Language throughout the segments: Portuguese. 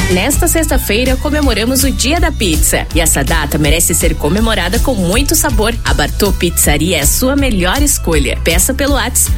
Nesta sexta-feira comemoramos o Dia da Pizza e essa data merece ser comemorada com muito sabor. A Bartô Pizzaria é a sua melhor escolha. Peça pelo WhatsApp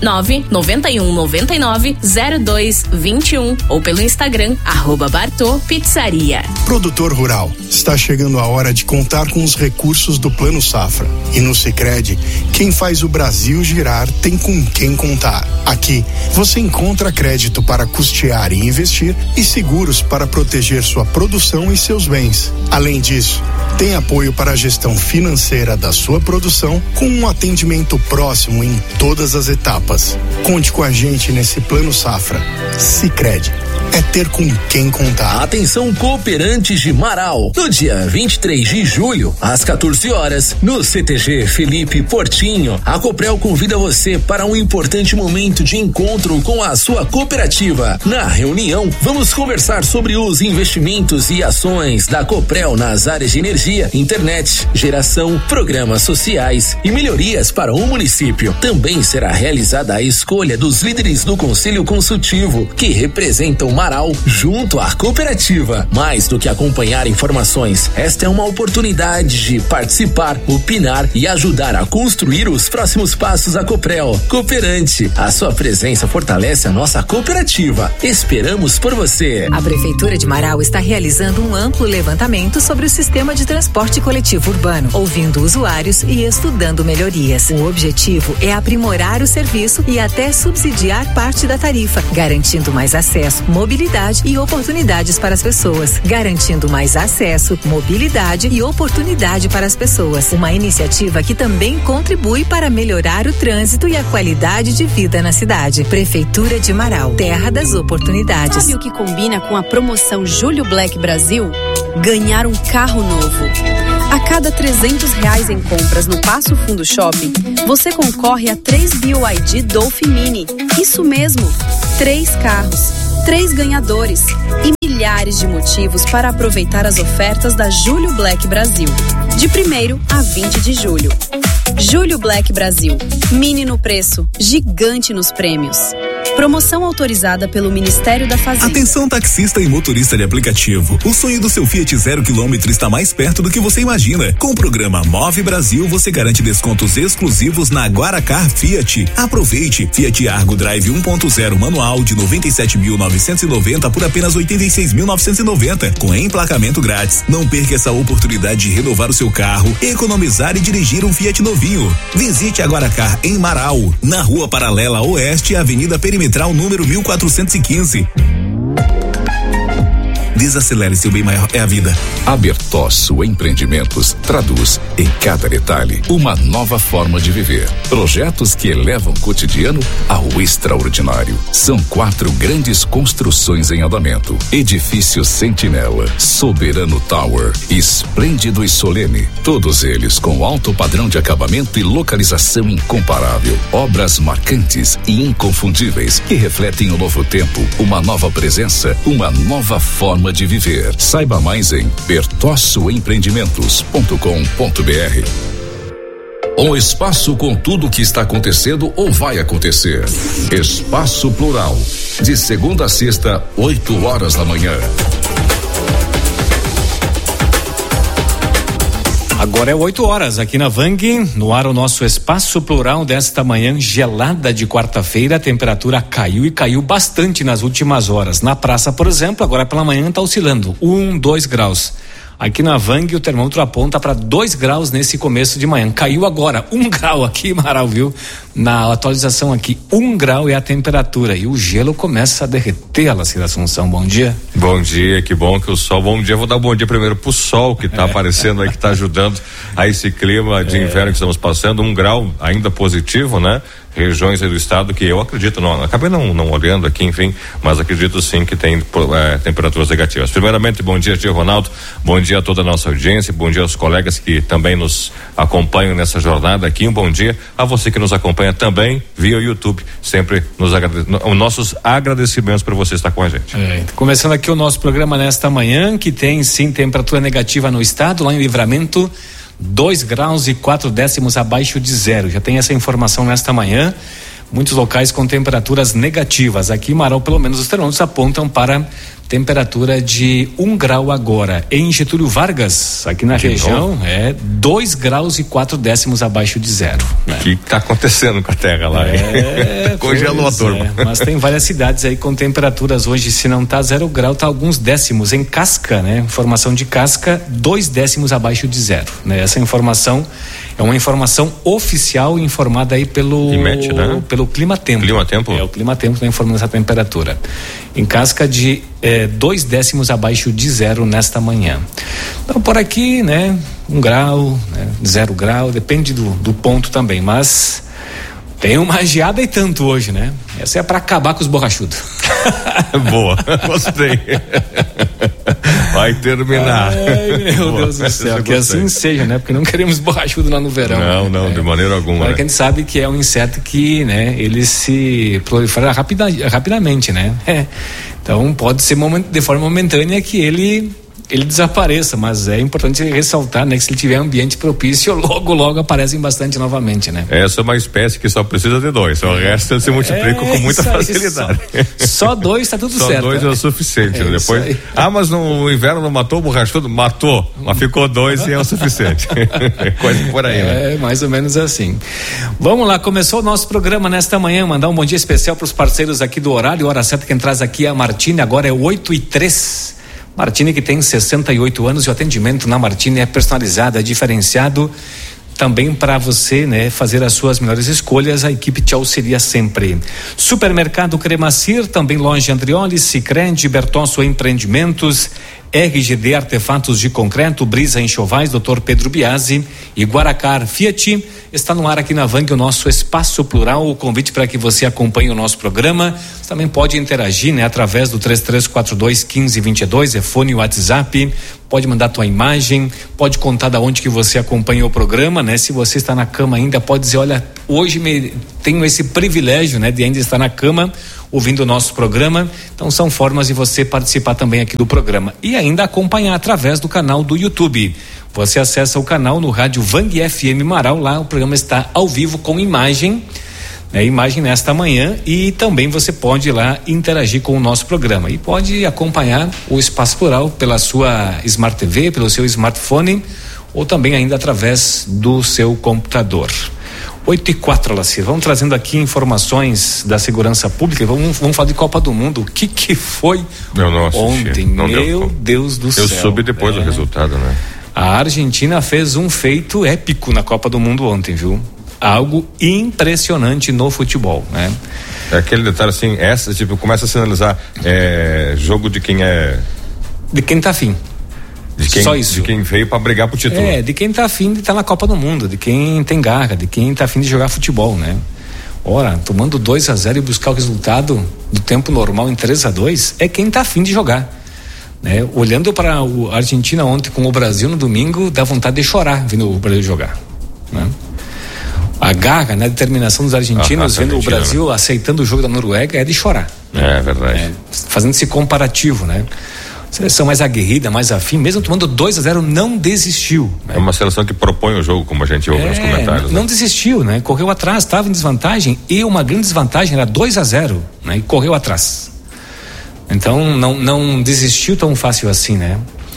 991990221 ou pelo Instagram @Bartô Pizzaria. Produtor rural, está chegando a hora de contar com os recursos do Plano Safra. E no Sicredi, quem faz o Brasil girar tem com quem contar. Aqui, você encontra crédito para custear e investir e seguros para proteger sua produção e seus bens. Além disso, tem apoio para a gestão financeira da sua produção com um atendimento próximo em todas as etapas. Conte com a gente nesse Plano Safra. Sicredi. É ter com quem contar. Atenção, cooperantes de Marau. No dia 23 de julho, às 14 horas, no CTG Felipe Portinho, a Coprel convida você para um importante momento de encontro com a sua cooperativa. Na reunião, vamos conversar sobre os investimentos e ações da Coprel nas áreas de energia, internet, geração, programas sociais e melhorias para o município. Também será realizada a escolha dos líderes do Conselho Consultivo, que representam Marau junto à cooperativa. Mais do que acompanhar informações, esta é uma oportunidade de participar, opinar e ajudar a construir os próximos passos da Coprel. Cooperante, a sua presença fortalece a nossa cooperativa. Esperamos por você. A Prefeitura de Marau está realizando um amplo levantamento sobre o sistema de transporte coletivo urbano, ouvindo usuários e estudando melhorias. O objetivo é aprimorar o serviço e até subsidiar parte da tarifa, garantindo mais acesso, mobilidade e oportunidades para as pessoas. Garantindo mais acesso, mobilidade e oportunidade para as pessoas. Uma iniciativa que também contribui para melhorar o trânsito e a qualidade de vida na cidade. Prefeitura de Marau, terra das oportunidades. Sabe o que combina com a promoção Julho Black Brasil? Ganhar um carro novo. A cada R$300 em compras no Passo Fundo Shopping, você concorre a 3 BYD Dolphin Mini. Isso mesmo, 3 carros, 3 ganhadores e milhares de motivos para aproveitar as ofertas da Julho Black Brasil, de 1º a 20 de julho. Julho Black Brasil, mini no preço, gigante nos prêmios. Promoção autorizada pelo Ministério da Fazenda. Atenção, taxista e motorista de aplicativo. O sonho do seu Fiat 0 km está mais perto do que você imagina. Com o programa Move Brasil, você garante descontos exclusivos na Guaracar Fiat. Aproveite. Fiat Argo Drive 1.0 manual de 97.990 por apenas 86.990, com emplacamento grátis. Não perca essa oportunidade de renovar o seu carro, economizar e dirigir um Fiat novinho. Visite a Guaracar em Marau, na Rua Paralela Oeste, Avenida Perimetral número 1415. Desacelere, seu bem maior é a vida. A Bertosso Empreendimentos traduz em cada detalhe uma nova forma de viver. Projetos que elevam o cotidiano ao extraordinário. São 4 grandes construções em andamento: Edifício Sentinela, Soberano Tower, Esplêndido e Solene. Todos eles com alto padrão de acabamento e localização incomparável. Obras marcantes e inconfundíveis que refletem o novo tempo, uma nova presença, uma nova forma de viver. Saiba mais em bertossoempreendimentos.com.br. Um espaço com tudo o que está acontecendo ou vai acontecer. Espaço Plural, de segunda a sexta, 8 horas da manhã. Agora é 8 horas aqui na Vang, no ar o nosso Espaço Plural desta manhã gelada de quarta-feira. A temperatura caiu e caiu bastante nas últimas horas. Na praça, por exemplo, agora pela manhã está oscilando 1, 2 graus. Aqui na Vang o termômetro aponta para 2 graus nesse começo de manhã. Caiu agora 1 grau aqui, Marau, viu? Na atualização aqui, 1 grau é a temperatura e o gelo começa a derreter a Lacira Assunção. Bom dia. Bom dia, que bom que o sol, bom dia. Vou dar um bom dia primeiro pro sol que está aparecendo aí, que está ajudando a esse clima de inverno que estamos passando. 1 grau ainda positivo, né? Regiões aí do estado que eu acredito, não, acabei não olhando aqui, enfim, mas acredito sim que tem temperaturas negativas. Primeiramente, bom dia, tio Ronaldo, bom dia a toda a nossa audiência, bom dia aos colegas que também nos acompanham nessa jornada aqui, um bom dia a você que nos acompanha também via YouTube, sempre nossos agradecimentos por você estar com a gente. Começando aqui o nosso programa nesta manhã, que tem sim temperatura negativa no estado, lá em Livramento, 2 graus e 4 décimos abaixo de zero. Já tem essa informação nesta manhã. Muitos locais com temperaturas negativas. Aqui em Marau, pelo menos, os termômetros apontam para temperatura de 1 grau agora. Em Getúlio Vargas, aqui na região, 2 graus e 4 décimos abaixo de zero. Né? O que está acontecendo com a terra lá? Congelou a turma. Mas tem várias cidades aí com temperaturas hoje, se não tá 0 grau, tá alguns décimos. Em Casca, né? Informação de Casca, 2 décimos abaixo de zero. Né? Essa informação é uma informação oficial informada aí pelo IMET, né? Pelo Climatempo. Climatempo? O Climatempo está informando essa temperatura. Em Casca de 2 décimos abaixo de zero nesta manhã. Então por aqui, né? 1 grau, né? 0 grau, depende do ponto também, mas tem uma geada e tanto hoje, né? Essa é para acabar com os borrachudos. Boa, gostei. Vai terminar. Ai, meu Deus do céu, que assim seja, né? Porque não queremos borrachudo lá no verão. Não, de maneira alguma. Porque a gente sabe que é um inseto que, né? Ele se prolifera rapidamente, né? Então pode ser de forma momentânea que ele desapareça, mas é importante ressaltar, né, que se ele tiver ambiente propício, logo aparecem bastante novamente, né? Essa é uma espécie que só precisa de 2, o resto ele se multiplica com muita facilidade. Só 2 tá tudo só certo. Só 2 é o suficiente, né? Depois, mas no inverno não matou o borrachudo? Matou, mas ficou 2 e é o suficiente. Coisa por aí, né? Mais ou menos assim. Vamos lá, começou o nosso programa nesta manhã, mandar um bom dia especial para os parceiros aqui do horário, hora certa quem traz aqui é a Martini, agora é 8:03. Martini, que tem 68 anos, e o atendimento na Martini é personalizado, é diferenciado também para você, né, fazer as suas melhores escolhas. A equipe te auxilia sempre. Supermercado Cremacir, também loja Andrioli, Sicredi, Bertosso Empreendimentos, RGD Artefatos de Concreto, Brisa Enxovais, Dr. Pedro Biasi e Guaracar Fiat. Está no ar aqui na Vang o nosso Espaço Plural, o convite para que você acompanhe o nosso programa. Você também pode interagir, né, através do 3342-1522, é fone e WhatsApp. Pode mandar tua imagem, pode contar da onde que você acompanha o programa, né? Se você está na cama ainda, pode dizer, olha, hoje tenho esse privilégio, né, de ainda estar na cama ouvindo o nosso programa. Então são formas de você participar também aqui do programa e ainda acompanhar através do canal do YouTube. Você acessa o canal no rádio Vang FM Marau, lá o programa está ao vivo com imagem, né, imagem nesta manhã, e também você pode ir lá interagir com o nosso programa e pode acompanhar o Espaço Plural pela sua Smart TV, pelo seu smartphone ou também ainda através do seu computador. 8:04, Lacir, vamos trazendo aqui informações da segurança pública. Vamos falar de Copa do Mundo. O que foi ontem? Meu Deus do céu. Eu soube depois do resultado, né? A Argentina fez um feito épico na Copa do Mundo ontem, viu? Algo impressionante no futebol, né? É aquele detalhe assim, começa a sinalizar jogo de quem é... De quem tá afim. Só isso. De quem veio para brigar pro título. De quem tá afim de estar na Copa do Mundo, de quem tem garra, de quem tá afim de jogar futebol, né? Ora, tomando 2-0 e buscar o resultado do tempo normal em 3-2, é quem tá afim de jogar, né? Olhando para a Argentina ontem com o Brasil no domingo, dá vontade de chorar vendo o Brasil jogar, né? A garra, né, a determinação dos argentinos vendo o Brasil, né, aceitando o jogo da Noruega, é de chorar. É verdade. Fazendo esse comparativo, né? Seleção mais aguerrida, mais afim, mesmo tomando 2-0, não desistiu, né? É uma seleção que propõe o jogo, como a gente ouve nos comentários. Não desistiu, né? Correu atrás, estava em desvantagem, e uma grande desvantagem era 2-0, né? E correu atrás. Então não desistiu tão fácil assim, né?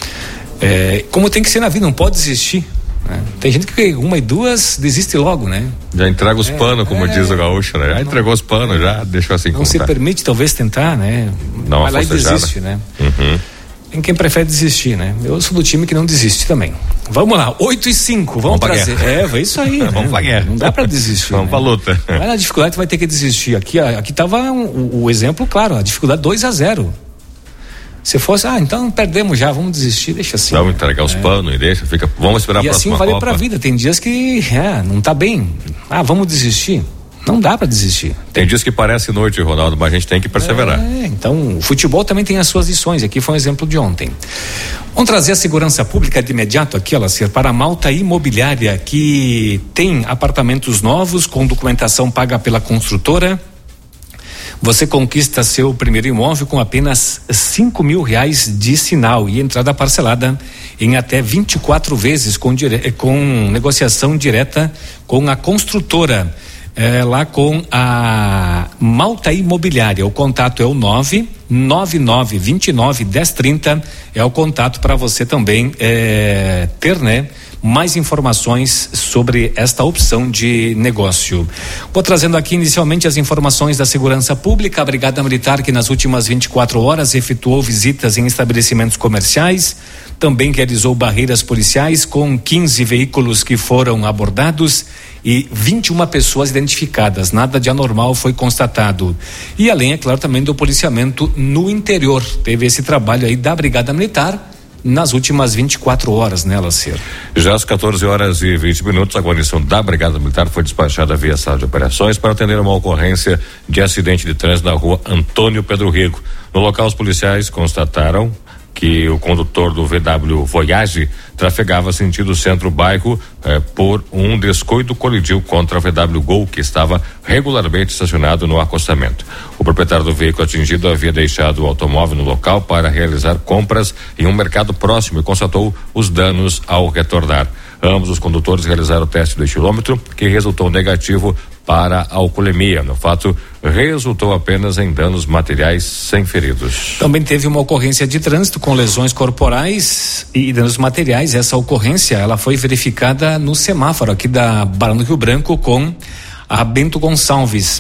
Como tem que ser na vida, não pode desistir, né? Tem gente que 1 e 2 desiste logo, né? Já entrega os panos, como diz o gaúcho, né? Já entregou os panos, já deixou assim. Não se permite talvez tentar, né? Vai lá e desiste, né? Uhum. Tem quem prefere desistir, né? Eu sou do time que não desiste também. Vamos lá, 8:05, vamos trazer. Foi isso aí. Né? Vamos pra guerra. Não dá pra desistir. Vamos pra luta. Vai na dificuldade, tu vai ter que desistir. Aqui tava o exemplo, claro, a dificuldade 2-0. Se fosse, então perdemos já, vamos desistir, deixa assim. Vamos entregar os panos e deixa, vamos esperar a próxima Copa. E assim vale pra vida, tem dias que não tá bem. Vamos desistir. Não dá para desistir. Tem dias que parece noite, Ronaldo, mas a gente tem que perseverar. Então, o futebol também tem as suas lições. Aqui foi um exemplo de ontem. Vamos trazer a segurança pública de imediato aqui, Lacir, para a Malta Imobiliária, que tem apartamentos novos com documentação paga pela construtora. Você conquista seu primeiro imóvel com apenas R$5.000 de sinal e entrada parcelada em até 24 vezes com negociação direta com a construtora. lá com a Malta Imobiliária. O contato é o 999291030, é o contato para você também ter, né, mais informações sobre esta opção de negócio. Vou trazendo aqui inicialmente as informações da Segurança Pública. A Brigada Militar, que nas últimas 24 horas efetuou visitas em estabelecimentos comerciais, também realizou barreiras policiais com 15 veículos que foram abordados e 21 pessoas identificadas. Nada de anormal foi constatado. E além, é claro, também do policiamento no interior. Teve esse trabalho aí da Brigada Militar nas últimas 24 horas, né, Lacer? Já às 14h20, a guarnição da Brigada Militar foi despachada via sala de operações para atender uma ocorrência de acidente de trânsito na rua Antônio Pedro Rico. No local, os policiais constataram que o condutor do VW Voyage trafegava sentido centro-bairro, por um descuido colidiu contra a VW Gol, que estava regularmente estacionado no acostamento. O proprietário do veículo atingido havia deixado o automóvel no local para realizar compras em um mercado próximo e constatou os danos ao retornar. Ambos os condutores realizaram o teste do etilômetro, que resultou negativo para a alcoolemia. No fato, resultou apenas em danos materiais sem feridos. Também teve uma ocorrência de trânsito com lesões corporais e danos materiais. Essa ocorrência, ela foi verificada no semáforo aqui da Barão do Rio Branco com a Bento Gonçalves.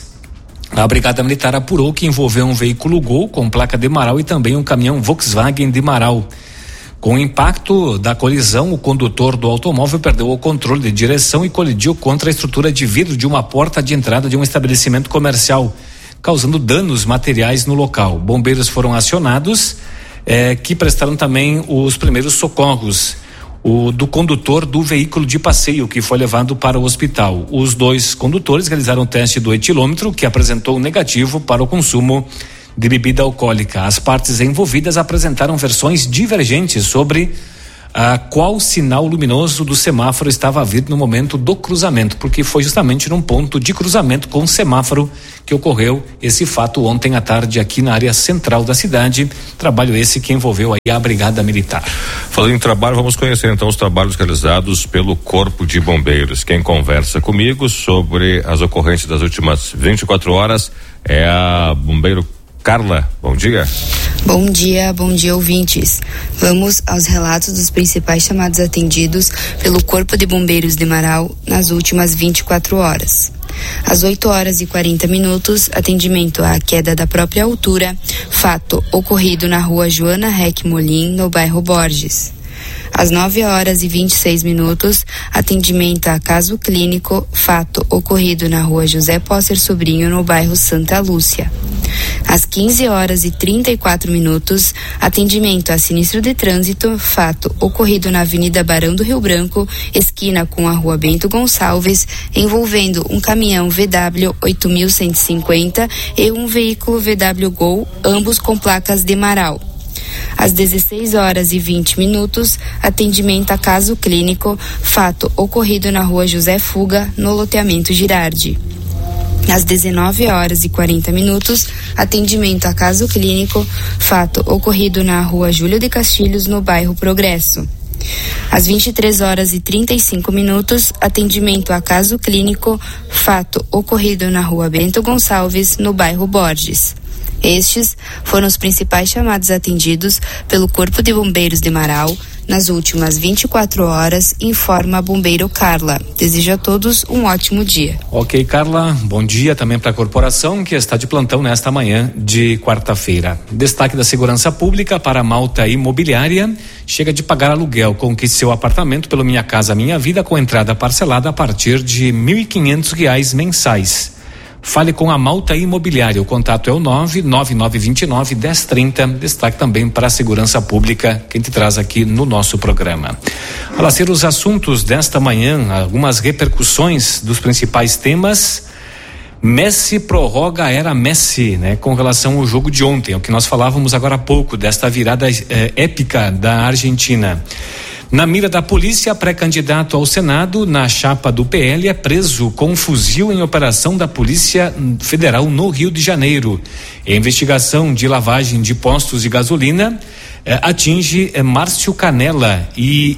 A Brigada Militar apurou que envolveu um veículo Gol com placa de Marau e também um caminhão Volkswagen de Marau. Com o impacto da colisão, o condutor do automóvel perdeu o controle de direção e colidiu contra a estrutura de vidro de uma porta de entrada de um estabelecimento comercial, causando danos materiais no local. Bombeiros foram acionados, que prestaram também os primeiros socorros. O do condutor do veículo de passeio, que foi levado para o hospital. Os dois condutores realizaram o teste do etilômetro, que apresentou negativo para o consumo de bebida alcoólica. As partes envolvidas apresentaram versões divergentes sobre qual sinal luminoso do semáforo estava a vir no momento do cruzamento, porque foi justamente num ponto de cruzamento com o semáforo que ocorreu esse fato ontem à tarde aqui na área central da cidade. Trabalho esse que envolveu aí a Brigada Militar. Falando em trabalho, vamos conhecer então os trabalhos realizados pelo Corpo de Bombeiros. Quem conversa comigo sobre as ocorrências das últimas 24 horas é a bombeiro Carla. Bom dia. Bom dia, ouvintes. Vamos aos relatos dos principais chamados atendidos pelo Corpo de Bombeiros de Marau nas últimas 24 horas. Às 8h40, atendimento à queda da própria altura, fato ocorrido na rua Joana Rec Molim, no bairro Borges. Às 9h26, atendimento a caso clínico, fato ocorrido na rua José Pócer Sobrinho, no bairro Santa Lúcia. Às 15h34, atendimento a sinistro de trânsito, fato ocorrido na Avenida Barão do Rio Branco, esquina com a rua Bento Gonçalves, envolvendo um caminhão VW 8150 e um veículo VW Gol, ambos com placas de Marau. Às 16h20, atendimento a caso clínico, fato ocorrido na rua José Fuga, no loteamento Girardi. Às 19h40, atendimento a caso clínico, fato ocorrido na rua Júlio de Castilhos, no bairro Progresso. Às 23h35, atendimento a caso clínico, fato ocorrido na rua Bento Gonçalves, no bairro Borges. Estes foram os principais chamados atendidos pelo Corpo de Bombeiros de Marau nas últimas 24 horas, informa a bombeiro Carla. Desejo a todos um ótimo dia. Ok, Carla, bom dia também para a corporação que está de plantão nesta manhã de quarta-feira. Destaque da Segurança Pública para a Malta Imobiliária. Chega de pagar aluguel, conquiste seu apartamento pelo Minha Casa Minha Vida com entrada parcelada a partir de R$1.500 mensais. Fale com a Malta Imobiliária. O contato é o 999291030. Destaque também para a Segurança Pública, que a gente traz aqui no nosso programa. Olha, ser os assuntos desta manhã, algumas repercussões dos principais temas. Messi prorroga a era Messi, né? Com relação ao jogo de ontem, o que nós falávamos agora há pouco, desta virada épica da Argentina. Na mira da polícia, pré-candidato ao Senado na chapa do PL é preso com um fuzil em operação da Polícia Federal no Rio de Janeiro. A investigação de lavagem de postos de gasolina atinge Márcio Canella e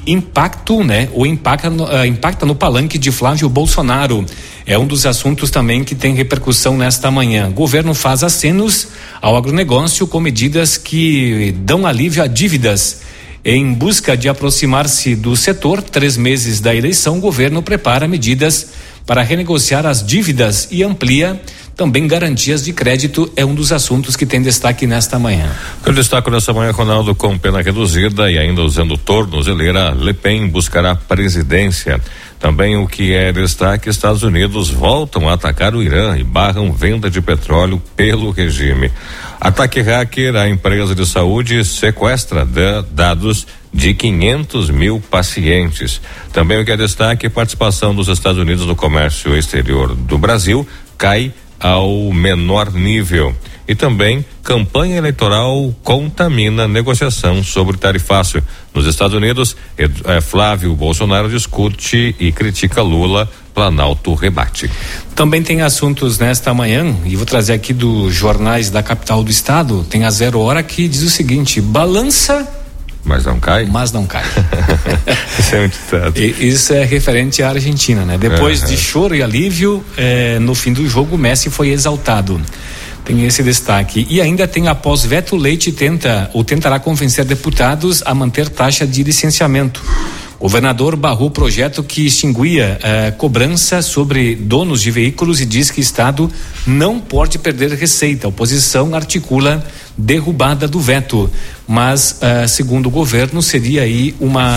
impacta no palanque de Flávio Bolsonaro. É um dos assuntos também que tem repercussão nesta manhã. O governo faz acenos ao agronegócio com medidas que dão alívio a dívidas. Em busca de aproximar-se do setor, 3 meses da eleição, o governo prepara medidas para renegociar as dívidas e amplia também garantias de crédito. É um dos assuntos que tem destaque nesta manhã. Eu destaco nesta manhã, Ronaldo, com pena reduzida e ainda usando tornozeleira, Le Pen buscará presidência. Também o que é destaque, Estados Unidos voltam a atacar o Irã e barram venda de petróleo pelo regime. Ataque hacker à empresa de saúde sequestra dados de 500 mil pacientes. Também o que é destaque, participação dos Estados Unidos no comércio exterior do Brasil cai ao menor nível. E também campanha eleitoral contamina negociação sobre tarifácio. Nos Estados Unidos, Flávio Bolsonaro discute e critica Lula, Planalto rebate. Também tem assuntos nesta manhã, e vou trazer aqui dos jornais da capital do estado. Tem a 0 hora que diz o seguinte: balança, mas não cai? Mas não cai. Isso é muito certo. Isso é referente à Argentina, né? Depois de choro e alívio, no fim do jogo, Messi foi exaltado. Tem esse destaque. E ainda tem, após veto, Leite tentará convencer deputados a manter taxa de licenciamento. O governador barrou o projeto que extinguia cobrança sobre donos de veículos e diz que o Estado não pode perder receita. A oposição articula derrubada do veto, mas segundo o governo seria aí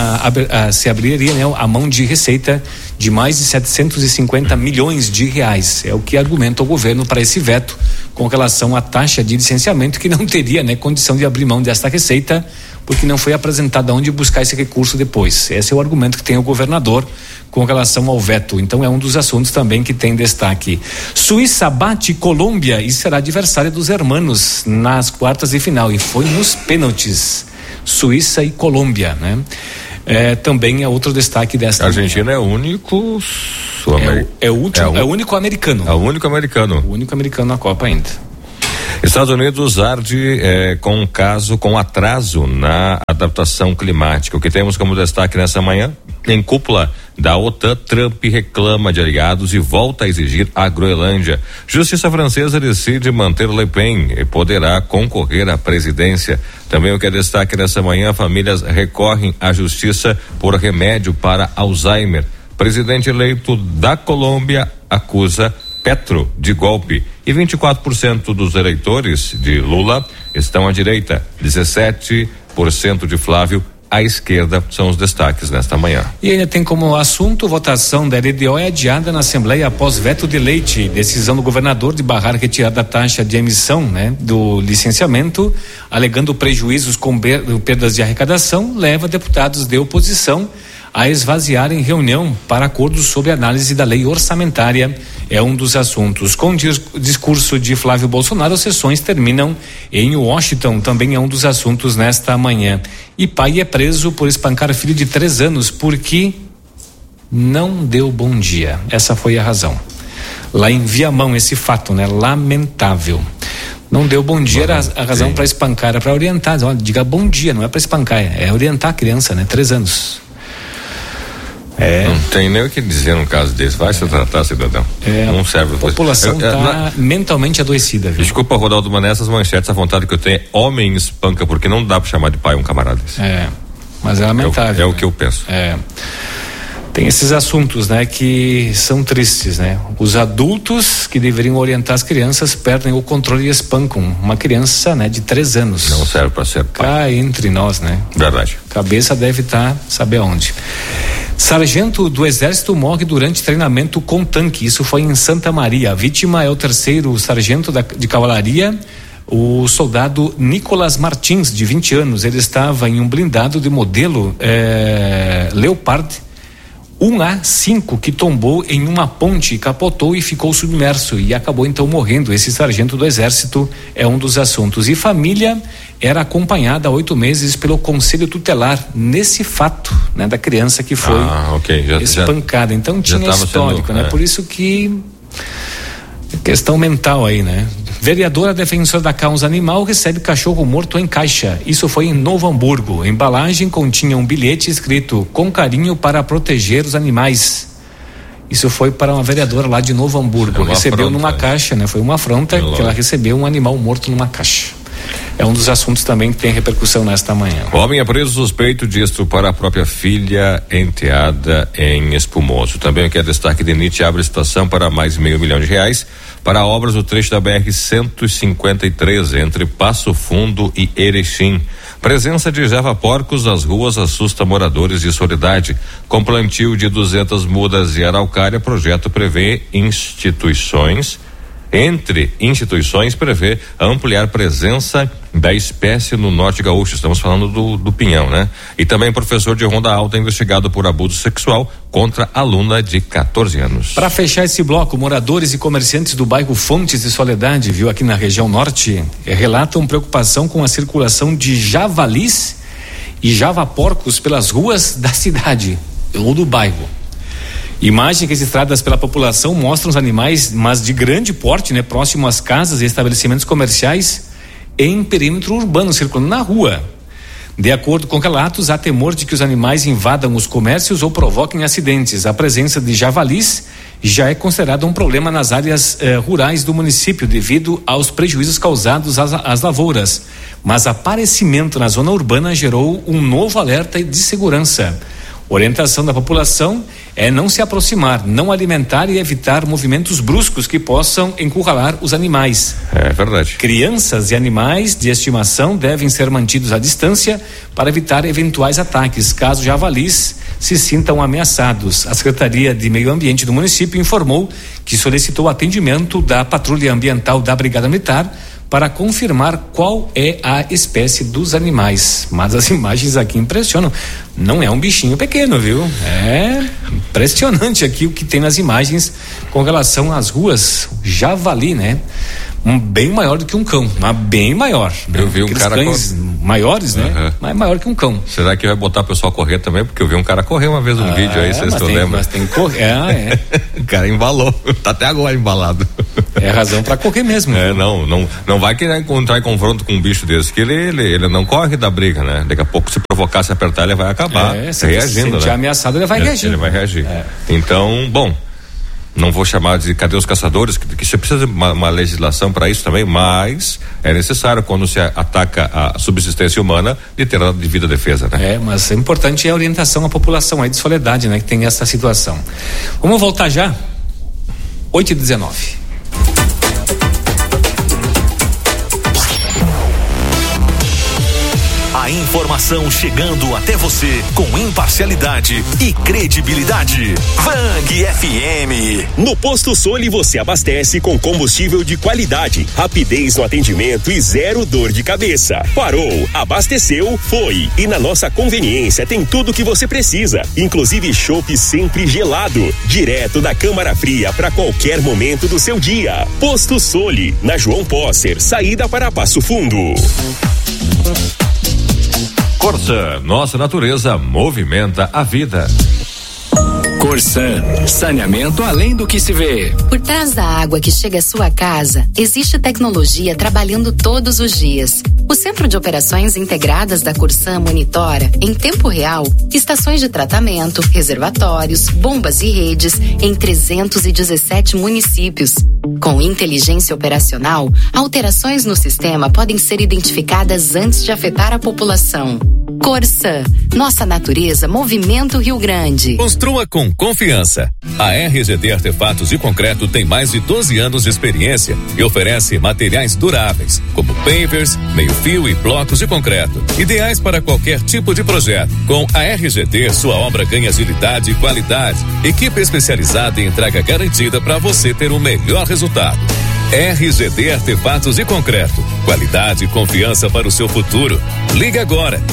se abriria, né, a mão de receita de mais de 750 milhões de reais. É o que argumenta o governo para esse veto com relação à taxa de licenciamento, que não teria, né, condição de abrir mão desta receita, porque não foi apresentado aonde buscar esse recurso depois. Esse é o argumento que tem o governador com relação ao veto. Então é um dos assuntos também que tem destaque. Suíça bate Colômbia e será adversária dos hermanos nas quartas de final, e foi nos pênaltis. Suíça e Colômbia, né? Também é outro destaque desta. A Argentina é o único o único americano. É o único americano. O único americano na Copa ainda. Estados Unidos arde com um caso com atraso na adaptação climática. O que temos como destaque nessa manhã? Em cúpula da OTAN, Trump reclama de aliados e volta a exigir a Groenlândia. Justiça francesa decide manter Le Pen e poderá concorrer à presidência. Também o que é destaque nessa manhã: famílias recorrem à justiça por remédio para Alzheimer. Presidente eleito da Colômbia acusa Petro de golpe, e 24% dos eleitores de Lula estão à direita, 17% de Flávio à esquerda. São os destaques nesta manhã. E ainda tem como assunto: votação da LDO é adiada na Assembleia após veto de Leite. Decisão do governador de barrar retirada da taxa de emissão, né, do licenciamento, alegando prejuízos com perdas de arrecadação, leva deputados de oposição a esvaziarem reunião para acordos sobre análise da lei orçamentária. É um dos assuntos. Com o discurso de Flávio Bolsonaro, as sessões terminam em Washington. Também é um dos assuntos nesta manhã. E pai é preso por espancar filho de 3 anos porque não deu bom dia. Essa foi a razão. Lá em Viamão, esse fato, né? Lamentável. Não deu bom dia, era a razão para espancar, era para orientar. Olha, diga bom dia, não é para espancar, é orientar a criança, né? 3 anos. Não tem nem o que dizer num caso desse. Vai se tratar, cidadão. Não serve. A população está mentalmente adoecida, viu? Desculpa, Rodaldo, mas nessas manchetes a vontade que eu tenho é homem espanca, porque não dá para chamar de pai um camarada desse. Mas é lamentável. É o que eu penso. Tem esses assuntos, né, que são tristes, né? Os adultos que deveriam orientar as crianças perdem o controle e espancam uma criança, né, de 3 anos. Não serve para ser pai. Cá entre nós, né? Verdade. Cabeça deve estar, saber onde. Sargento do Exército morre durante treinamento com tanque. Isso foi em Santa Maria. A vítima é o 3º sargento de cavalaria, o soldado Nicolas Martins, de 20 anos. Ele estava em um blindado de modelo Leopard 1A5 que tombou em uma ponte, capotou e ficou submerso e acabou então morrendo. Esse sargento do Exército é um dos assuntos. E família era acompanhada há 8 meses pelo Conselho Tutelar nesse fato, né, da criança que foi espancada. Então tinha histórico, né? Por isso que Questão mental aí, né? Vereadora defensora da causa animal recebe cachorro morto em caixa. Isso foi em Novo Hamburgo. A embalagem continha um bilhete escrito: com carinho para proteger os animais. Isso foi para uma vereadora lá de Novo Hamburgo. Recebeu afronta, numa caixa, né? Foi uma afronta que ela recebeu um animal morto numa caixa. É um dos assuntos também que tem repercussão nesta manhã. O homem é preso suspeito de estuprar a própria filha enteada em Espumoso. Também aqui é destaque: DENIT abre licitação para mais R$500 mil para obras do trecho da BR-153 entre Passo Fundo e Erechim. Presença de porcos nas ruas assusta moradores de Soledade. Com plantio de 200 mudas de araucária, projeto prevê entre instituições prevê ampliar presença da espécie no norte gaúcho. Estamos falando do pinhão, né? E também professor de Ronda Alta investigado por abuso sexual contra aluna de 14 anos. Para fechar esse bloco, moradores e comerciantes do bairro Fontes de Soledade, aqui na região norte, relatam preocupação com a circulação de javalis e javaporcos pelas ruas da cidade ou do bairro. Imagens registradas pela população mostram os animais, mas de grande porte, né? Próximo às casas e estabelecimentos comerciais em perímetro urbano, circulando na rua. De acordo com relatos, há temor de que os animais invadam os comércios ou provoquem acidentes. A presença de javalis já é considerada um problema nas áreas rurais do município devido aos prejuízos causados às lavouras. Mas aparecimento na zona urbana gerou um novo alerta de segurança. Orientação da população é não se aproximar, não alimentar e evitar movimentos bruscos que possam encurralar os animais. É verdade. Crianças e animais de estimação devem ser mantidos à distância para evitar eventuais ataques, caso javalis se sintam ameaçados. A Secretaria de Meio Ambiente do município informou que solicitou atendimento da Patrulha Ambiental da Brigada Militar para confirmar qual é a espécie dos animais. Mas as imagens aqui impressionam. Não é um bichinho pequeno, viu? É impressionante aqui o que tem nas imagens com relação às ruas. Javali, né? Bem maior do que um cão, mas bem maior. Eu vi um cara cães maiores, né? Mas maior que um cão. Será que vai botar o pessoal a correr também? Porque eu vi um cara correr uma vez no vídeo aí, vocês lembram? Mas tem que correr, O cara embalou, tá até agora embalado. É razão pra correr mesmo. Não vai querer entrar em confronto com um bicho desse, que ele não corre da briga, né? Daqui a pouco, se provocar, se apertar, ele vai acabar reagindo, se né? ameaçado, ele vai reagir. Ele vai reagir. Então, bom, não vou chamar de cadê os caçadores, que você precisa de uma legislação para isso também, mas é necessário, quando se ataca a subsistência humana, de ter a devida defesa, né? Mas é importante a orientação à população aí de Soledade, né? Que tem essa situação. Vamos voltar já? 8h19. A informação chegando até você com imparcialidade e credibilidade. Vang FM. No Posto Soli você abastece com combustível de qualidade, rapidez no atendimento e zero dor de cabeça. Parou, abasteceu, foi. E na nossa conveniência tem tudo que você precisa, inclusive chopp sempre gelado, direto da câmara fria para qualquer momento do seu dia. Posto Soli, na João Posser, saída para Passo Fundo. Corsan, nossa natureza movimenta a vida. Corsan, saneamento além do que se vê. Por trás da água que chega à sua casa, existe tecnologia trabalhando todos os dias. O Centro de Operações Integradas da Corsan monitora, em tempo real, estações de tratamento, reservatórios, bombas e redes em 317 municípios. Com inteligência operacional, alterações no sistema podem ser identificadas antes de afetar a população. Corsan, nossa natureza movimenta o Rio Grande. Construa com confiança. A RGD Artefatos de Concreto tem mais de 12 anos de experiência e oferece materiais duráveis, como pavers, meio-fio e blocos de concreto, ideais para qualquer tipo de projeto. Com a RGD, sua obra ganha agilidade e qualidade. Equipe especializada e entrega garantida para você ter o melhor resultado. RGD Artefatos de Concreto. Qualidade e confiança para o seu futuro. Liga agora.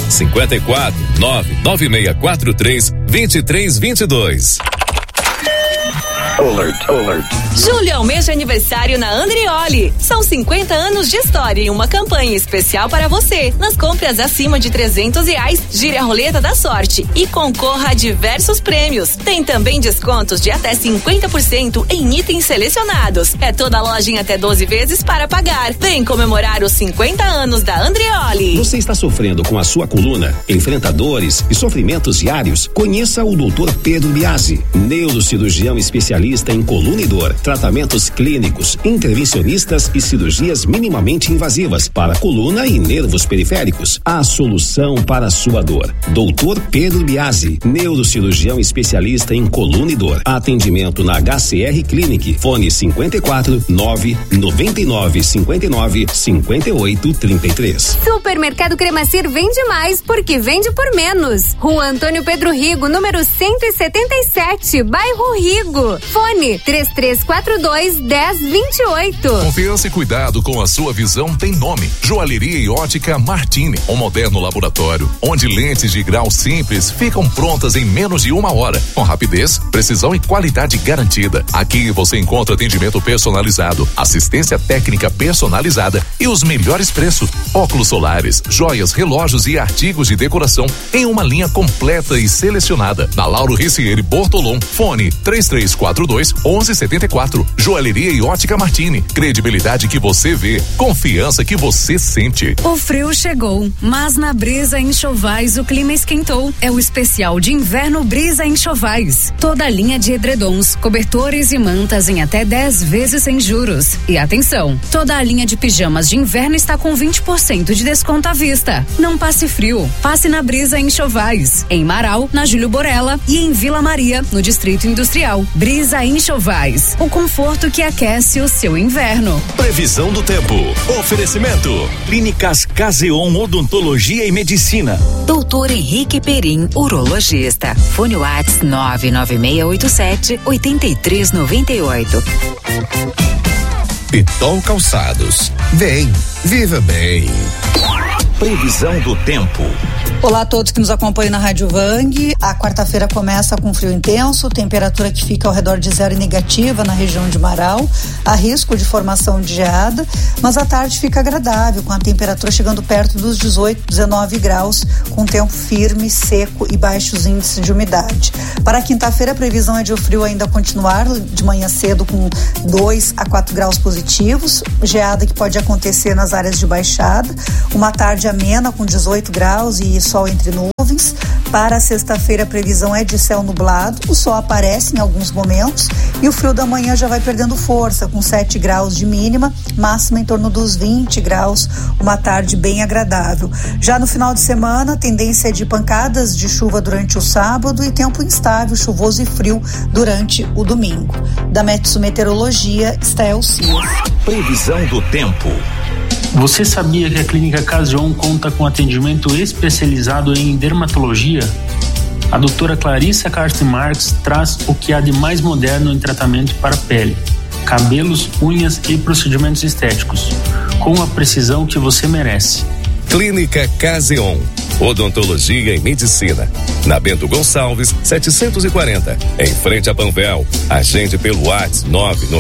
54 99643 2322. Julho é o mês de aniversário na Andrioli. São 50 anos de história e uma campanha especial para você. Nas compras acima de R$300, gire a roleta da sorte e concorra a diversos prêmios. Tem também descontos de até 50% em itens selecionados. É toda loja em até 12 vezes para pagar. Vem comemorar os 50 anos da Andrioli. Você está sofrendo com a sua coluna? Enfrenta dores e sofrimentos diários? Conheça o Dr. Pedro Biasi, neurocirurgião especialista em coluna e dor, tratamentos clínicos, intervencionistas e cirurgias minimamente invasivas para coluna e nervos periféricos. A solução para a sua dor. Dr. Pedro Biasi, neurocirurgião especialista em coluna e dor. Atendimento na HCR Clinic. Fone 54 999 59 58 33. Supermercado Cremacir vende mais porque vende por menos. Rua Antônio Pedro Rigo, número 177, bairro Rigo. Fone 3342-1028. Confiança e cuidado com a sua visão tem nome. Joalheria e Ótica Martini, um moderno laboratório onde lentes de grau simples ficam prontas em menos de 1 hora, com rapidez, precisão e qualidade garantida. Aqui você encontra atendimento personalizado, assistência técnica personalizada e os melhores preços. Óculos solares, joias, relógios e artigos de decoração em uma linha completa e selecionada. Na Lauro Ricieri Bortolom, fone 3342-1174. Joalheria e Ótica Martini. Credibilidade que você vê, confiança que você sente. O frio chegou, mas na Brisa Enxovais o clima esquentou. É o especial de inverno Brisa Enxovais. Toda a linha de edredons, cobertores e mantas em até 10 vezes sem juros. E atenção, toda a linha de pijamas de inverno está com 20% de desconto à vista. Não passe frio, passe na Brisa Enxovais. Em Marau, na Júlio Borella e em Vila Maria, no Distrito Industrial. Brisa Enxovais, o conforto que aquece o seu inverno. Previsão do tempo. Oferecimento. Clínicas Caseon Odontologia e Medicina. Doutor Henrique Perim, urologista. Fone Whats 99687-8398. Pitol Calçados. Vem, viva bem. Previsão do tempo. Olá a todos que nos acompanham na Rádio Vang. A quarta-feira começa com frio intenso, temperatura que fica ao redor de 0 e negativa na região de Marau. Há risco de formação de geada, mas a tarde fica agradável, com a temperatura chegando perto dos 18, 19 graus, com tempo firme, seco e baixos índices de umidade. Para a quinta-feira, a previsão é de o frio ainda continuar de manhã cedo com 2 a 4 graus positivos, geada que pode acontecer nas áreas de baixada, uma tarde amena com 18 graus e sol entre nuvens. Para a sexta-feira a previsão é de céu nublado, o sol aparece em alguns momentos e o frio da manhã já vai perdendo força, com 7 graus de mínima, máxima em torno dos 20 graus, uma tarde bem agradável. Já no final de semana, a tendência é de pancadas de chuva durante o sábado e tempo instável, chuvoso e frio durante o domingo. Da Metsu Meteorologia, Stael Cias. Previsão do tempo. Você sabia que a Clínica Caseon conta com atendimento especializado em dermatologia? A doutora Clarissa Carsten Marques traz o que há de mais moderno em tratamento para pele, cabelos, unhas e procedimentos estéticos, com a precisão que você merece. Clínica Caseon, odontologia e medicina. Na Bento Gonçalves, 740, em frente a Panvel. Agende pelo WhatsApp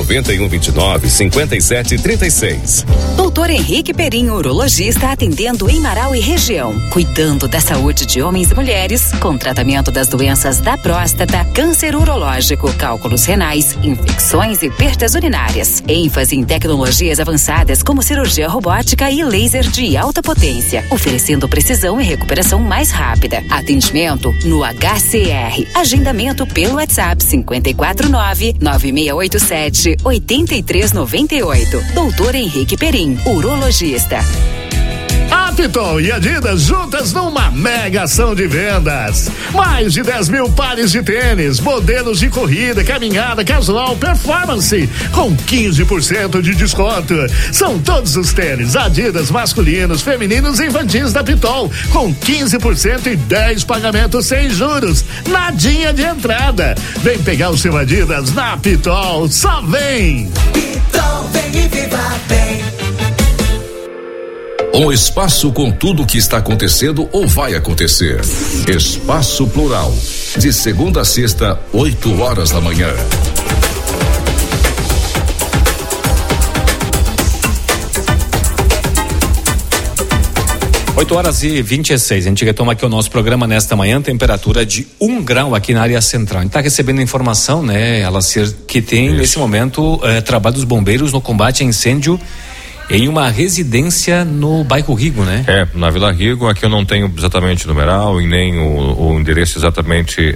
99129-5736. Doutor Henrique Perim, urologista, atendendo em Marau e região, cuidando da saúde de homens e mulheres, com tratamento das doenças da próstata, câncer urológico, cálculos renais, infecções e perdas urinárias. ênfase em tecnologias avançadas como cirurgia robótica e laser de alta potência, oferecendo precisão e recuperação mais rápida. Atendimento no HCR. Agendamento pelo WhatsApp 549-9687-8398. Doutor Henrique Perim, urologista. A Pitol e Adidas juntas numa mega ação de vendas. Mais de 10 mil pares de tênis, modelos de corrida, caminhada, casual, performance, com 15% de desconto. São todos os tênis Adidas masculinos, femininos e infantis da Pitol, com 15% e 10 pagamentos sem juros. Nadinha de entrada. Vem pegar o seu Adidas na Pitol, só vem! Pitol, vem e viva bem. Um espaço com tudo o que está acontecendo ou vai acontecer. Espaço Plural. De segunda a sexta, 8 horas da manhã. 8h26, a gente retoma aqui o nosso programa nesta manhã, temperatura de 1 grau aqui na área central. A gente está recebendo informação, né, Alacir, que tem nesse momento trabalho dos bombeiros no combate a incêndio em uma residência no bairro Rigo, né? Na Vila Rigo. Aqui eu não tenho exatamente o numeral e nem o endereço exatamente,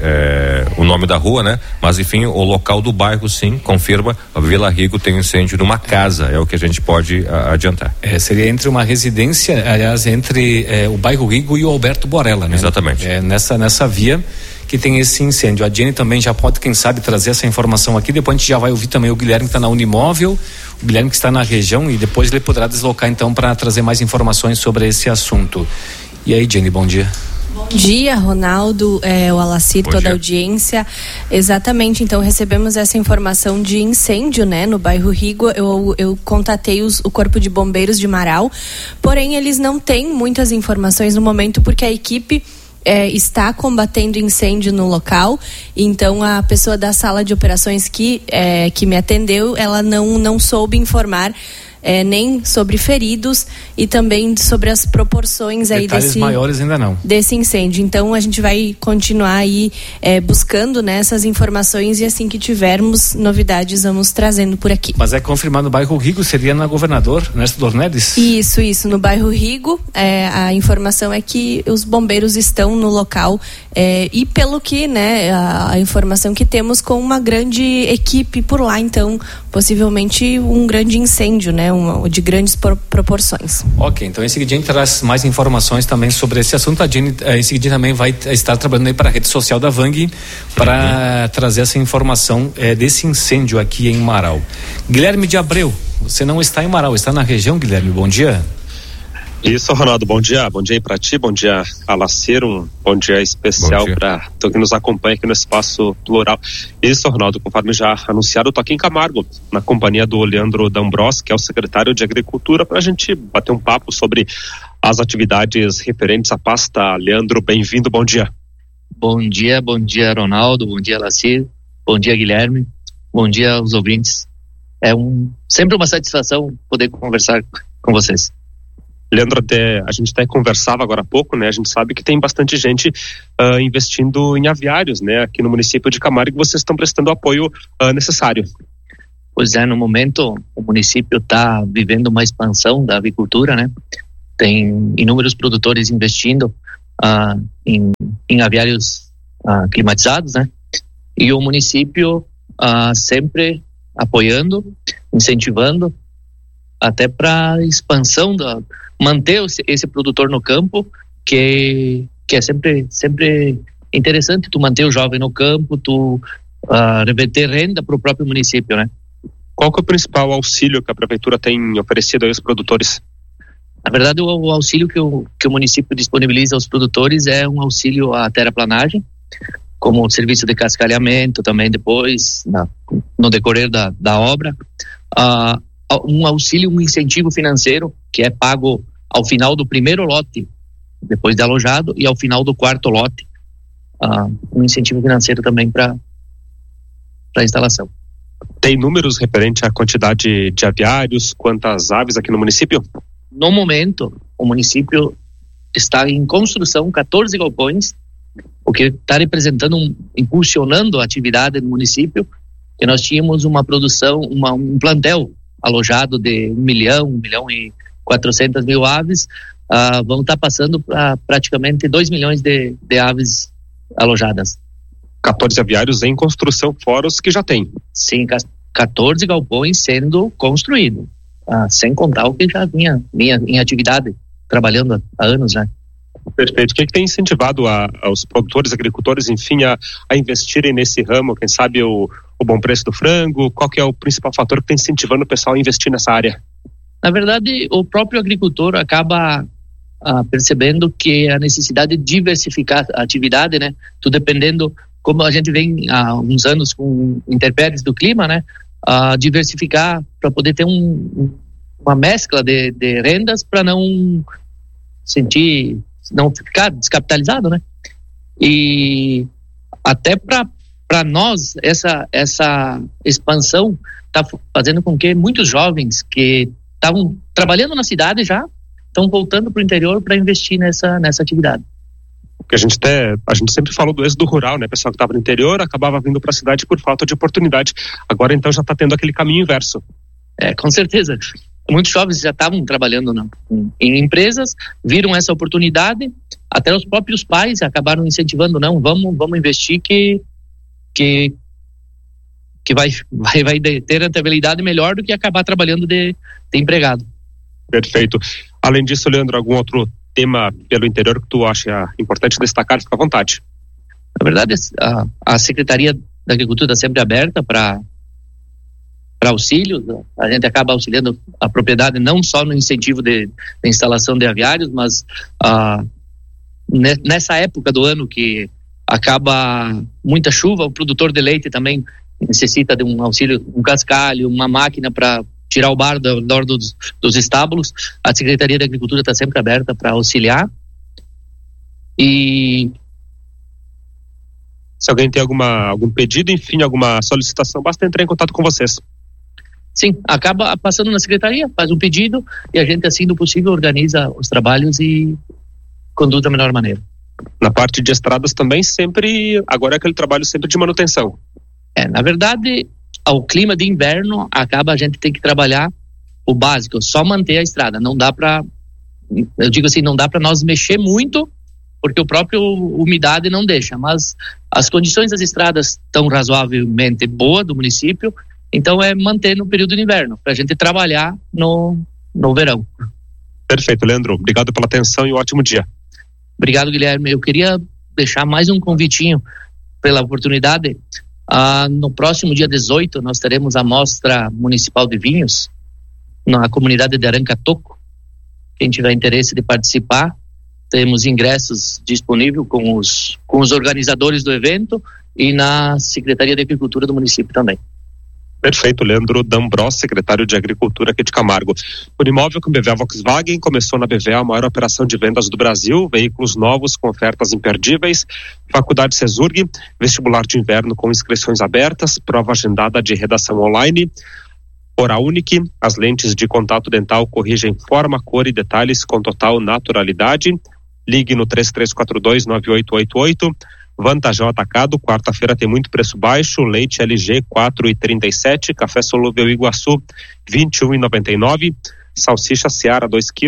o nome da rua, né? Mas enfim, o local do bairro sim, confirma, a Vila Rigo tem incêndio numa casa, é o que a gente pode adiantar. Seria entre uma residência, aliás, entre o bairro Rigo e o Alberto Borella, né? Exatamente. Nessa via que tem esse incêndio. A Jenny também já pode, quem sabe, trazer essa informação aqui. Depois a gente já vai ouvir também o Guilherme que está na Unimóvel, o Guilherme que está na região, e depois ele poderá deslocar então para trazer mais informações sobre esse assunto. E aí, Jenny, bom dia. Bom dia, Ronaldo, o Alacir, toda a audiência. Exatamente, então recebemos essa informação de incêndio, né, no bairro Rigo. Eu contatei o Corpo de Bombeiros de Marau, porém eles não têm muitas informações no momento porque a equipe está combatendo incêndio no local. Então a pessoa da sala de operações que me atendeu, ela não soube informar nem sobre feridos e também sobre as proporções aí detalhes maiores ainda não desse incêndio. Então a gente vai continuar aí buscando, né, essas informações, e assim que tivermos novidades vamos trazendo por aqui. Mas é confirmado no bairro Rigo, seria na Governador Ernesto Dornelles? Isso, no bairro Rigo. A informação é que os bombeiros estão no local, e pelo que, né, a informação que temos, com uma grande equipe por lá, então possivelmente um grande incêndio, né, de grandes proporções. Ok, então em seguida a gente traz mais informações também sobre esse assunto. A Jenny em seguida também vai estar trabalhando aí para a rede social da Vang para trazer essa informação desse incêndio aqui em Marau. Guilherme de Abreu, você não está em Marau, está na região, Guilherme, bom dia. Isso, Ronaldo, bom dia aí para ti, bom dia, Alacir, um bom dia especial para todo que nos acompanha aqui no Espaço Plural. Isso, Ronaldo, conforme já anunciado, eu tô aqui em Camargo, na companhia do Leandro D'Ambros, que é o secretário de Agricultura, para a gente bater um papo sobre as atividades referentes à pasta. Leandro, bem-vindo, bom dia. Bom dia, Ronaldo, bom dia, Alacir, bom dia, Guilherme, bom dia aos ouvintes. É sempre uma satisfação poder conversar com vocês. Leandro, a gente até conversava agora há pouco, né? A gente sabe que tem bastante gente investindo em aviários, né? Aqui no município de Camargo, vocês estão prestando o apoio necessário. Pois é, no momento o município está vivendo uma expansão da avicultura, né? Tem inúmeros produtores investindo em aviários climatizados, né? E o município sempre apoiando, incentivando, até para expansão manter esse produtor no campo, que é sempre interessante tu manter o jovem no campo, tu reverter renda para o próprio município, né? Qual que é o principal auxílio que a prefeitura tem oferecido aos produtores? Na verdade, o auxílio que o município disponibiliza aos produtores é um auxílio à terraplanagem, como o serviço de cascalhamento também depois, no decorrer da obra, um auxílio, um incentivo financeiro que é pago ao final do primeiro lote, depois de alojado, e ao final do quarto lote, um incentivo financeiro também para a instalação. Tem números referente à quantidade de aviários, quantas aves aqui no município? No momento, o município está em construção 14 galpões, o que está representando, impulsionando a atividade do município, que nós tínhamos uma produção, um plantel alojado de 1 milhão e 400 mil aves, vão estar passando para praticamente 2 milhões de aves alojadas. 14 aviários em construção, fora os que já tem. Sim, 14 galpões sendo construídos, sem contar o que já vinha em atividade, trabalhando há anos, né? Perfeito. O que tem incentivado aos produtores, agricultores, enfim, a investirem nesse ramo? Quem sabe o bom preço do frango? Qual que é o principal fator que está incentivando o pessoal a investir nessa área? Na verdade, o próprio agricultor acaba percebendo que a necessidade de diversificar a atividade, né? Tudo dependendo, como a gente vem há uns anos com intempéries do clima, né? Diversificar para poder ter uma mescla de rendas para não ficar descapitalizado, né? E até para nós essa expansão está fazendo com que muitos jovens que estavam trabalhando na cidade já estão voltando para o interior para investir nessa atividade. Porque a gente sempre falou do êxodo rural, né? O pessoal que estava no interior acabava vindo para a cidade por falta de oportunidade. Agora então já está tendo aquele caminho inverso. Com certeza. Muitos jovens já estavam trabalhando em empresas, viram essa oportunidade, até os próprios pais acabaram incentivando, não, vamos investir que vai ter rentabilidade melhor do que acabar trabalhando de empregado. Perfeito. Além disso, Leandro, algum outro tema pelo interior que tu acha importante destacar? Fica à vontade. Na verdade, a Secretaria da Agricultura está sempre aberta para auxílio. A gente acaba auxiliando a propriedade não só no incentivo de instalação de aviários, mas nessa época do ano que acaba muita chuva, o produtor de leite também necessita de um auxílio, um cascalho, uma máquina para tirar o barro dos estábulos. A Secretaria da Agricultura está sempre aberta para auxiliar. E se alguém tem algum pedido, enfim, alguma solicitação, basta entrar em contato com vocês. Sim, acaba passando na secretaria, faz um pedido e a gente, assim do possível, organiza os trabalhos e conduz da melhor maneira. Na parte de estradas também agora é aquele trabalho sempre de manutenção. Na verdade, ao clima de inverno, a gente tem que trabalhar o básico, só manter a estrada. Não dá para nós mexer muito, porque o próprio umidade não deixa, mas as condições das estradas estão razoavelmente boas do município. Então é manter no período de inverno, para a gente trabalhar no verão. Perfeito, Leandro. Obrigado pela atenção e um ótimo dia. Obrigado, Guilherme. Eu queria deixar mais um convitinho pela oportunidade. No próximo dia 18, nós teremos a Mostra Municipal de Vinhos na comunidade de Arancatoco. Quem tiver interesse de participar, temos ingressos disponíveis com os organizadores do evento e na Secretaria de Agricultura do município também. Perfeito, Leandro D'Ambrós, secretário de Agricultura aqui de Camargo. Unimóvel com BVA Volkswagen começou na BVA a maior operação de vendas do Brasil, veículos novos com ofertas imperdíveis, Faculdade Cesurg, vestibular de inverno com inscrições abertas, prova agendada de redação online, Oraunic, as lentes de contato dental corrigem forma, cor e detalhes com total naturalidade. Ligue no 3342-9888. Vantajão Atacado, quarta-feira tem muito preço baixo, leite LG 4,37, café solúvel Iguaçu 21,99, salsicha Seara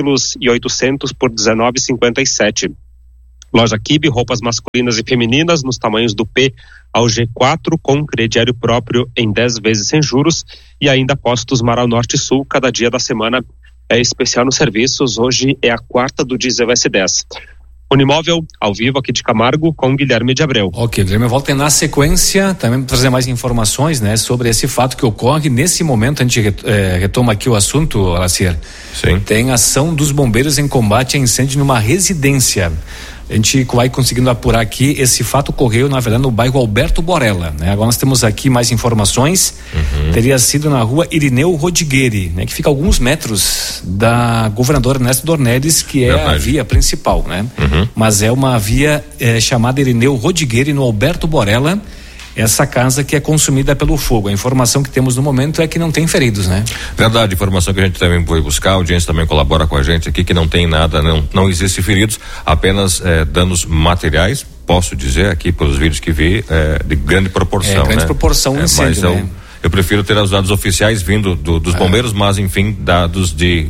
2,8 kg por 19,57. Loja Kibe, roupas masculinas e femininas nos tamanhos do P ao G4 com crediário próprio em 10 vezes sem juros, e ainda postos Marau Norte e Sul, cada dia da semana é especial nos serviços. Hoje é a quarta do diesel S10. Unimóvel, ao vivo aqui de Camargo, com Guilherme de Abreu. Ok, Guilherme, volta na sequência, também para trazer mais informações, né, sobre esse fato que ocorre nesse momento. A gente retoma aqui o assunto, Alacier. Sim. Tem ação dos bombeiros em combate a incêndio numa residência. A gente vai conseguindo apurar aqui, esse fato ocorreu, na verdade, no bairro Alberto Borella, né? Agora nós temos aqui mais informações. Teria sido na rua Irineu Rodigueri, né? Que fica a alguns metros da governadora Ernesto Dornelles, que é a via principal, né? Mas é uma via chamada Irineu Rodigueri, no Alberto Borella, essa casa que é consumida pelo fogo. A informação que temos no momento é que não tem feridos, né? Verdade, informação que a gente também foi buscar, a audiência também colabora com a gente aqui, que não tem nada, não existe feridos, apenas danos materiais, posso dizer aqui pelos vídeos que vi, de grande proporção, grande proporção no incêndio, mas né? Eu prefiro ter os dados oficiais vindo dos bombeiros, mas enfim, dados de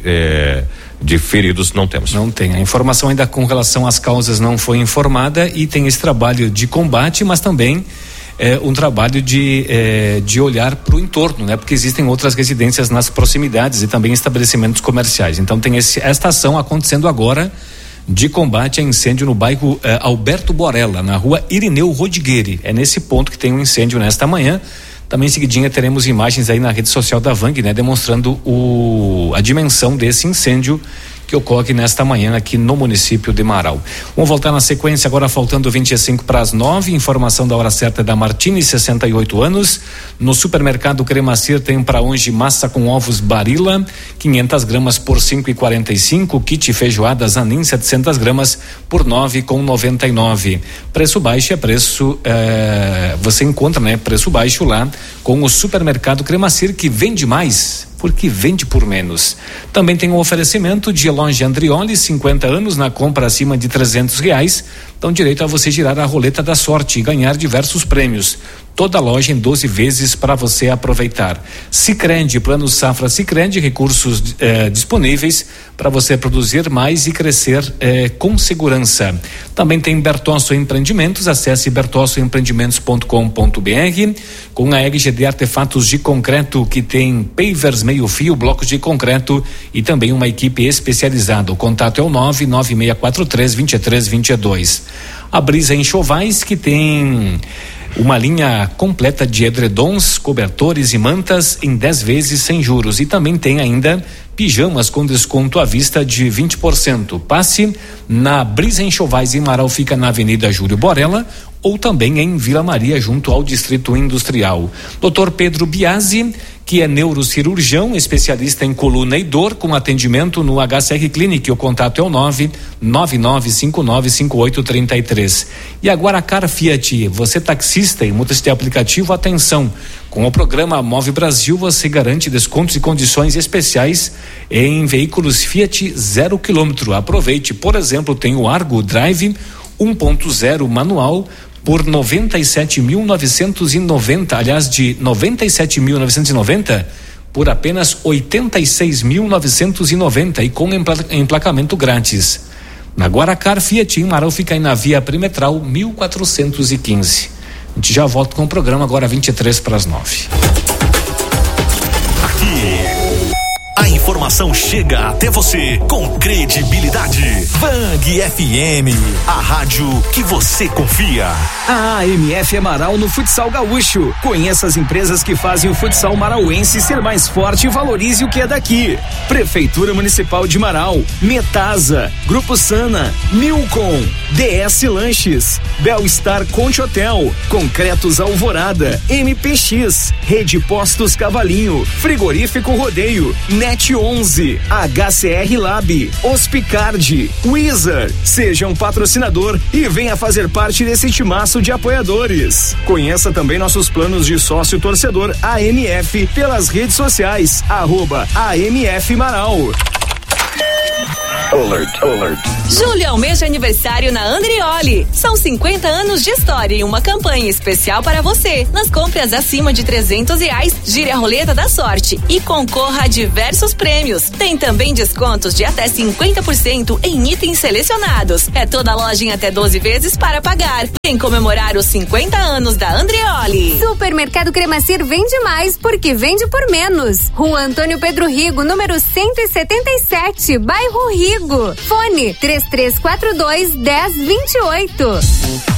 feridos não temos. Não tem. A informação ainda com relação às causas não foi informada, e tem esse trabalho de combate, mas também um trabalho de olhar para o entorno, né? Porque existem outras residências nas proximidades e também estabelecimentos comerciais. Então tem esta ação acontecendo agora de combate a incêndio no bairro Alberto Borella, na rua Irineu Rodigueri. É nesse ponto que tem um incêndio nesta manhã. Também em seguidinha teremos imagens aí na rede social da Vang, né? Demonstrando a dimensão desse incêndio que ocorre nesta manhã aqui no município de Marau. Vamos voltar na sequência agora, faltando 25:09. Informação da hora certa da Martini, 68 anos. No supermercado Cremacir tem para hoje massa com ovos Barilla, 500 gramas por 5,45. Kit feijoada Zanin, 700 gramas por 9,99. Preço baixo é preço, você encontra, né? Preço baixo lá com o supermercado Cremacir, que vende mais. porque vende por menos. Também tem um oferecimento de loja Andrioli, 50 anos, na compra acima de R$300, dão direito a você girar a roleta da sorte e ganhar diversos prêmios. Toda loja em 12 vezes para você aproveitar. Sicredi, Plano Safra Sicredi, recursos disponíveis para você produzir mais e crescer com segurança. Também tem Bertosso Empreendimentos, acesse bertossoempreendimentos.com.br. Com a RGD Artefatos de Concreto, que tem pavers meio fio, blocos de concreto e também uma equipe especializada. O contato é o 99643-2322. A Brisa Enxovais, que tem uma linha completa de edredons, cobertores e mantas em 10 vezes sem juros. E também tem ainda pijamas com desconto à vista de 20%. Passe na Brisa Enxovais em Marau, fica na Avenida Júlio Borella, ou também em Vila Maria, junto ao Distrito Industrial. Dr. Pedro Biasi, que é neurocirurgião, especialista em coluna e dor, com atendimento no HCR Clinic. O contato é o 999595833. E a Guaracar Fiat, você taxista e motorista de aplicativo, atenção, com o programa Move Brasil você garante descontos e condições especiais em veículos Fiat 0 km. Aproveite, por exemplo, tem o Argo Drive 1.0 manual por 97.990, aliás, de 97.990 por apenas 86.990 e com emplacamento grátis. Na Guaracar Fiat em Marau, fica aí na Via Perimetral 1415. A gente já volta com o programa agora 8:53. Aqui a informação chega até você com credibilidade. Vang FM, a rádio que você confia. A AMF é Marau no futsal gaúcho. Conheça as empresas que fazem o futsal marauense ser mais forte e valorize o que é daqui. Prefeitura Municipal de Marau, Metasa, Grupo Sana, Milcom, DS Lanches, Belstar Conte Hotel, Concretos Alvorada, MPX, Rede Postos Cavalinho, Frigorífico Rodeio, Net 11, HCR Lab, Hospicard, Wizard. Seja um patrocinador e venha fazer parte desse timaço de apoiadores. Conheça também nossos planos de sócio torcedor AMF pelas redes sociais, @AMF Marau. Alert, alert. Julho é o mês de aniversário na Andrioli. São 50 anos de história e uma campanha especial para você. Nas compras acima de R$300, gire a roleta da sorte e concorra a diversos prêmios. Tem também descontos de até 50% em itens selecionados. É toda loja em até 12 vezes para pagar. Vem comemorar os 50 anos da Andrioli. Supermercado Cremacir vende mais porque vende por menos. Rua Antônio Pedro Rigo, número 177, bairro Rigo. Fone 3342-1028.